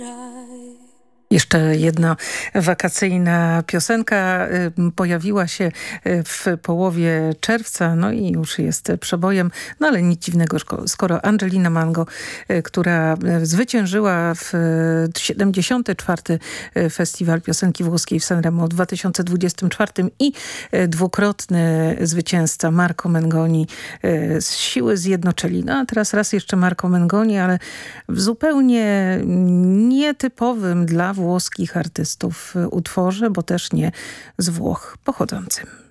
Jeszcze jedna wakacyjna piosenka pojawiła się w połowie czerwca, no i już jest przebojem, no ale nic dziwnego, skoro Angelina Mango, która zwyciężyła w 74. Festiwal Piosenki Włoskiej w Sanremo w 2024 i dwukrotny zwycięzca Marco Mengoni z siły zjednoczyli. No a teraz raz jeszcze Marco Mengoni, ale w zupełnie nietypowym dla włoskich artystów utworze, bo też nie z Włoch pochodzącym.